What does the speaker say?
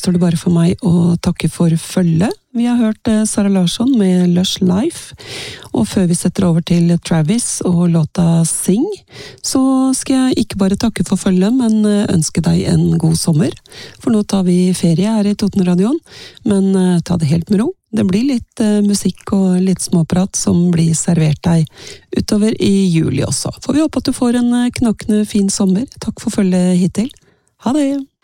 gjenstår det bare for meg å takke for følge. Vi har hørt Sara Larsson med Lush Life, og før vi setter over til Travis og låta Sing, så skal jeg ikke bare takke for følge, men ønske deg en god sommer. For nå tar vi ferie her i Totenradioen, men ta det helt med ro. Det blir litt musikk og litt småprat som blir servert deg utover i juli også. Får vi håpe at du får en knakkende fin sommer. Takk for følget hittil. Ha det!